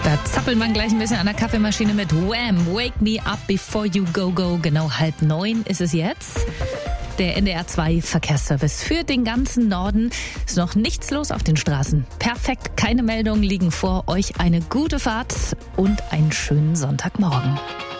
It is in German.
Da zappeln wir gleich ein bisschen an der Kaffeemaschine mit Wham! Wake Me Up Before You Go Go. Genau 8:30 ist es jetzt. Der NDR 2 Verkehrsservice für den ganzen Norden. Ist noch nichts los auf den Straßen. Perfekt, keine Meldungen liegen vor. Euch eine gute Fahrt und einen schönen Sonntagmorgen.